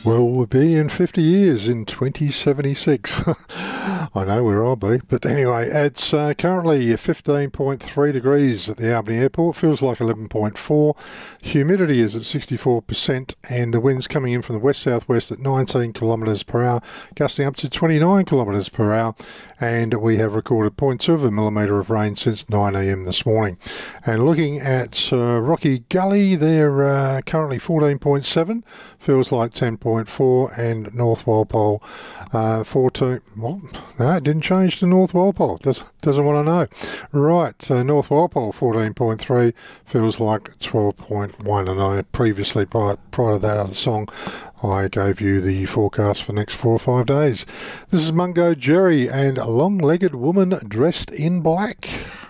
Well, we'll be in 50 years in 2076. I know where I'll be. But anyway, it's currently 15.3 degrees at the Albany Airport. Feels like 11.4. Humidity is at 64%, and the wind's coming in from the west-southwest at 19 kilometres per hour, gusting up to 29 kilometres per hour. And we have recorded 0.2 of a millimetre of rain since 9 a.m. this morning. And looking at Rocky Gully, they're currently 14.7. Feels like 10.4, and North Walpole 14. What? No, it didn't change to North Walpole. Doesn't want to know. Right, North Walpole 14.3, feels like 12.1. And I previously, prior to that other song, I gave you the forecast for the next 4 or 5 days. This is Mungo Jerry and a long-legged woman dressed in black.